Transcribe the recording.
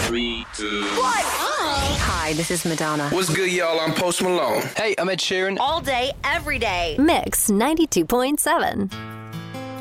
3, 2. Hi, this is Madonna. What's good, y'all? I'm Post Malone. Hey, I'm Ed Sheeran. All day, every day. Mix 92.7.